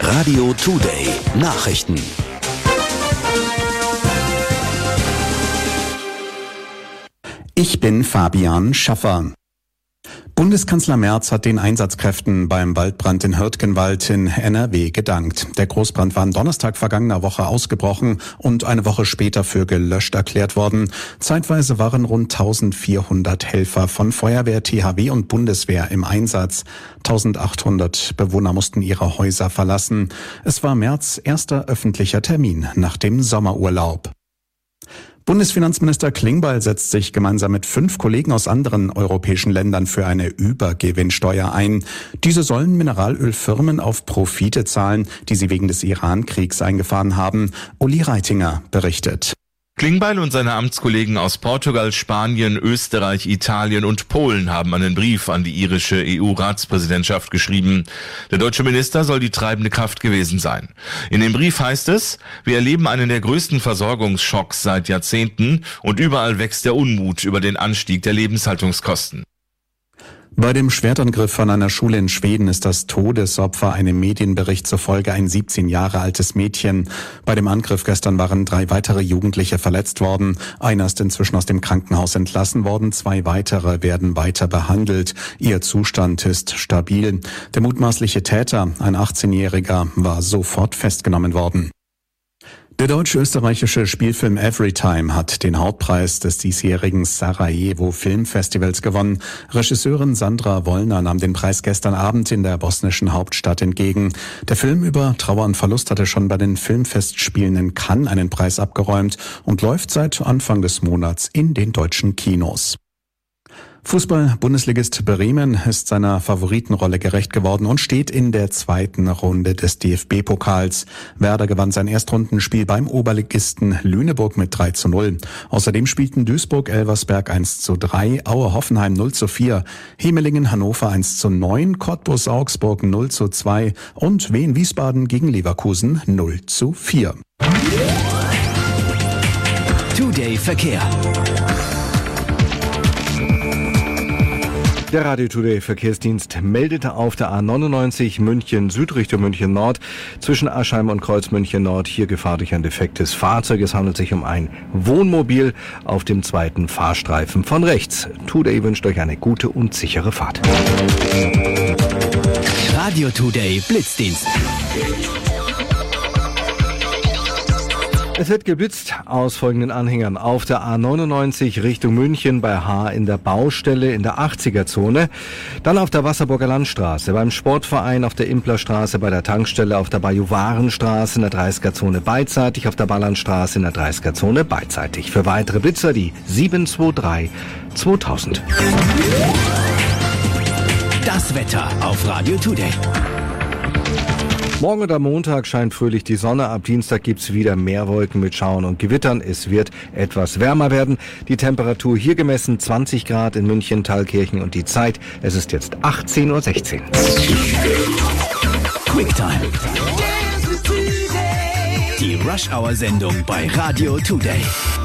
Radio Today Nachrichten. Ich bin Fabian Schaffer. Bundeskanzler Merz hat den Einsatzkräften beim Waldbrand in Hürtgenwald in NRW gedankt. Der Großbrand war am Donnerstag vergangener Woche ausgebrochen und eine Woche später für gelöscht erklärt worden. Zeitweise waren rund 1400 Helfer von Feuerwehr, THW und Bundeswehr im Einsatz. 1800 Bewohner mussten ihre Häuser verlassen. Es war Merz' erster öffentlicher Termin nach dem Sommerurlaub. Bundesfinanzminister Klingbeil setzt sich gemeinsam mit 5 Kollegen aus anderen europäischen Ländern für eine Übergewinnsteuer ein. Diese sollen Mineralölfirmen auf Profite zahlen, die sie wegen des Iran-Kriegs eingefahren haben. Uli Reitinger berichtet. Klingbeil und seine Amtskollegen aus Portugal, Spanien, Österreich, Italien und Polen haben einen Brief an die irische EU-Ratspräsidentschaft geschrieben. Der deutsche Minister soll die treibende Kraft gewesen sein. In dem Brief heißt es: Wir erleben einen der größten Versorgungsschocks seit Jahrzehnten und überall wächst der Unmut über den Anstieg der Lebenshaltungskosten. Bei dem Schwertangriff von einer Schule in Schweden ist das Todesopfer einem Medienbericht zufolge ein 17 Jahre altes Mädchen. Bei dem Angriff gestern waren 3 weitere Jugendliche verletzt worden. Einer ist inzwischen aus dem Krankenhaus entlassen worden. 2 weitere werden weiter behandelt. Ihr Zustand ist stabil. Der mutmaßliche Täter, ein 18-Jähriger, war sofort festgenommen worden. Der deutsch-österreichische Spielfilm Everytime hat den Hauptpreis des diesjährigen Sarajevo Filmfestivals gewonnen. Regisseurin Sandra Wollner nahm den Preis gestern Abend in der bosnischen Hauptstadt entgegen. Der Film über Trauer und Verlust hatte schon bei den Filmfestspielen in Cannes einen Preis abgeräumt und läuft seit Anfang des Monats in den deutschen Kinos. Fußball-Bundesligist Bremen ist seiner Favoritenrolle gerecht geworden und steht in der 2. Runde des DFB-Pokals. Werder gewann sein Erstrundenspiel beim Oberligisten Lüneburg mit 3:0. Außerdem spielten Duisburg-Elversberg 1:3, Aue-Hoffenheim 0:4, Hemelingen-Hannover 1:9, Cottbus-Augsburg 0:2 und Wien-Wiesbaden gegen Leverkusen 0:4. Today Verkehr. Der Radio Today Verkehrsdienst meldete auf der A99 München Süd Richtung München Nord zwischen Aschheim und Kreuz München Nord hier Gefahr durch ein defektes Fahrzeug. Es handelt sich um ein Wohnmobil auf dem 2. Fahrstreifen von rechts. Today wünscht euch eine gute und sichere Fahrt. Radio Today Blitzdienst. Es wird geblitzt aus folgenden Anhängern. Auf der A99 Richtung München bei Haar in der Baustelle in der 80er-Zone. Dann auf der Wasserburger Landstraße, beim Sportverein auf der Implerstraße, bei der Tankstelle auf der Bajuwarenstraße in der 30er-Zone beidseitig, auf der Ballandstraße in der 30er-Zone beidseitig. Für weitere Blitzer die 723 2000. Das Wetter auf Radio Today. Morgen und am Montag scheint fröhlich die Sonne. Ab Dienstag gibt's wieder mehr Wolken mit Schauern und Gewittern. Es wird etwas wärmer werden. Die Temperatur hier gemessen 20 Grad in München, Thalkirchen und die Zeit. Es ist jetzt 18:16 Uhr. Quicktime. Die Rush-Hour-Sendung bei Radio Today.